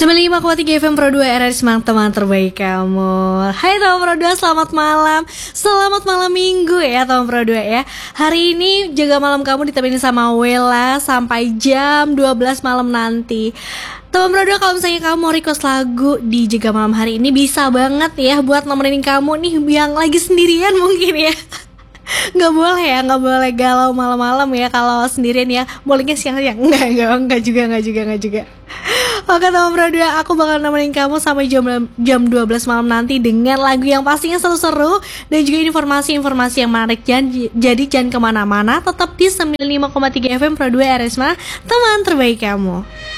95,3 FM Pro 2 RRI Semangat teman terbaik kamu. Hai teman Pro 2, selamat malam. Selamat malam minggu ya teman Pro 2 ya. Hari ini jaga malam kamu ditemenin sama Wella sampai jam 12 malam nanti. Teman Pro 2, kalau misalnya kamu mau request lagu di jaga malam hari ini, bisa banget ya buat nemenin kamu nih yang lagi sendirian mungkin ya. Nggak boleh ya, nggak boleh galau malam-malam ya. Kalau sendirian ya, bolehnya siang-siang. Enggak juga. Oke teman Pro 2, aku bakal nemenin kamu sampai jam 12 malam nanti dengan lagu yang pastinya seru-seru dan juga informasi-informasi yang menarik. Jadi jangan kemana-mana, tetap di 95,3 FM Pro 2 RSMA, teman terbaik kamu.